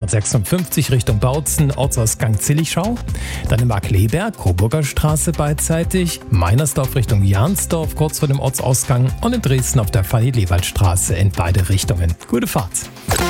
56 Richtung Bautzen, Ortsausgang Zillichschau. Dann in Markkleeberg, Coburger Straße beidseitig, Meinersdorf Richtung Jansdorf, kurz vor dem Ortsausgang und in Dresden auf der Fanny-Lewald-Straße in beide Richtungen. Gute Fahrt!